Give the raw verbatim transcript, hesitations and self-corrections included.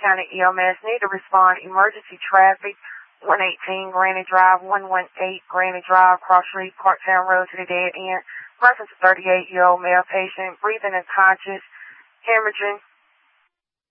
County E M S need to respond emergency traffic, one eighteen Granny Drive, one eighteen Granny Drive, Cross Street, Parktown Road to the dead end. Reference a thirty-eight-year-old male patient, breathing unconscious, hemorrhaging,